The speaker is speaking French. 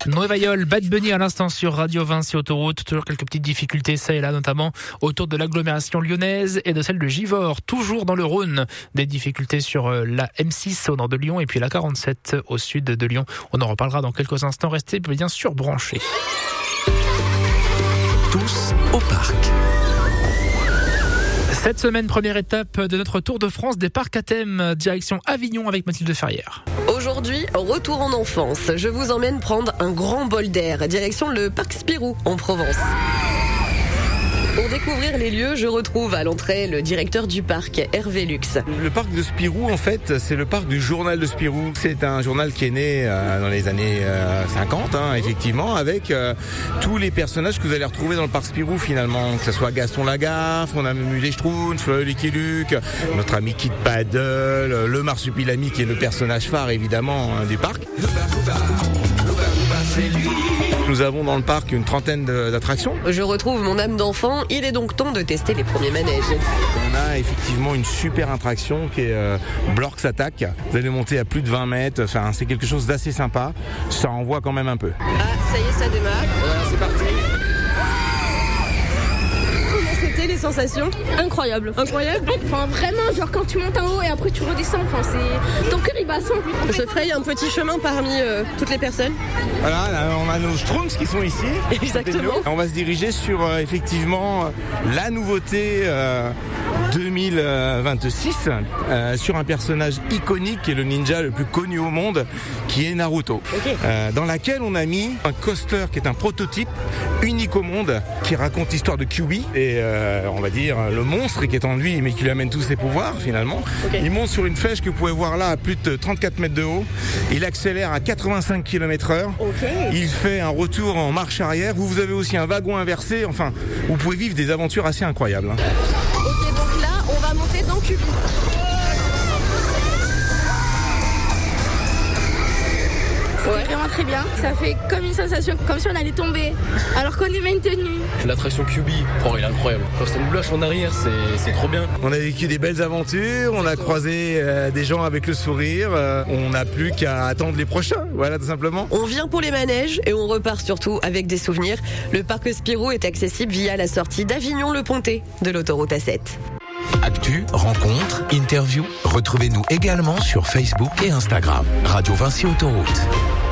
Noël, Bad Bunny à l'instant sur Radio Vinci Autoroute. Toujours quelques petites difficultés, ça et là, notamment autour de l'agglomération lyonnaise et de celle de Givors. Toujours dans le Rhône, des difficultés sur la M6 au nord de Lyon et puis la 47 au sud de Lyon. On en reparlera dans quelques instants. Restez bien sûr branchés. Tous au parc. Cette semaine, première étape de notre Tour de France des parcs à thème, direction Avignon avec Mathilde Ferrière. Aujourd'hui, retour en enfance. Je vous emmène prendre un grand bol d'air, direction le parc Spirou en Provence. Pour découvrir les lieux, je retrouve à l'entrée le directeur du parc, Hervé Lux. Le parc de Spirou, en fait, c'est le parc du journal de Spirou. C'est un journal qui est né dans les années 50, effectivement, avec tous les personnages que vous allez retrouver dans le parc Spirou, finalement. Que ce soit Gaston Lagaffe, on a même eu les Schtroumpfs, Lucky Luke, notre ami Kid Paddle, le Marsupilami qui est le personnage phare, évidemment, du parc. Nous avons dans le parc une trentaine d'attractions. Je retrouve mon âme d'enfant, il est donc temps de tester les premiers manèges. On a effectivement une super attraction qui est Blorks Attack. Vous allez monter à plus de 20 mètres, enfin, c'est quelque chose d'assez sympa. Ça envoie quand même un peu. Ah, ça y est, ça démarre. Voilà, c'est parti. C'était les sensations? Incroyable. Enfin vraiment, genre quand tu montes en haut et après tu redescends, enfin c'est ton cœur il bat à 100. On se fraye un petit chemin parmi toutes les personnes. Voilà, là, on a nos Schtroumpfs qui sont ici. Exactement. On va se diriger sur effectivement la nouveauté 2026 sur un personnage iconique qui est le ninja le plus connu au monde, qui est Naruto. Okay. Dans laquelle on a mis un coaster qui est un prototype unique au monde qui raconte l'histoire de Kyuubi et on va dire le monstre qui est en lui mais qui lui amène tous ses pouvoirs finalement. Okay. Il monte sur une flèche que vous pouvez voir là à plus de 34 mètres de haut. Il accélère à 85 km/h. Okay. Il fait un retour en marche arrière. Vous avez aussi un wagon inversé. Enfin, vous pouvez vivre des aventures assez incroyables. Ok, donc là, on va monter dans Kyuubi. Ouais, vraiment très bien. Ça fait comme une sensation, comme si on allait tomber, alors qu'on est maintenu. L'attraction Kyuubi, il est incroyable. Quand ça nous lâche en arrière, c'est trop bien. On a vécu des belles aventures, on a croisé des gens avec le sourire. On n'a plus qu'à attendre les prochains, voilà tout simplement. On vient pour les manèges et on repart surtout avec des souvenirs. Le parc Spirou est accessible via la sortie d'Avignon-le-Pontet de l'autoroute A7. Actu, rencontres, interviews, retrouvez-nous également sur Facebook et Instagram. Radio Vinci Autoroute.